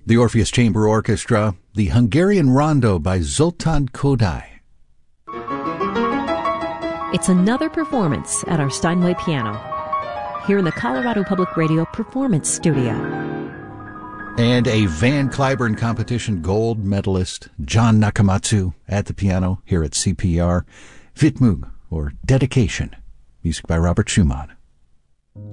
The Orpheus Chamber Orchestra, the Hungarian Rondo by Zoltán Kodály. It's another performance at our Steinway Piano, here in the Colorado Public Radio Performance Studio. And a Van Cliburn competition gold medalist, John Nakamatsu, at the piano here at CPR. Widmung, or Dedication, music by Robert Schumann.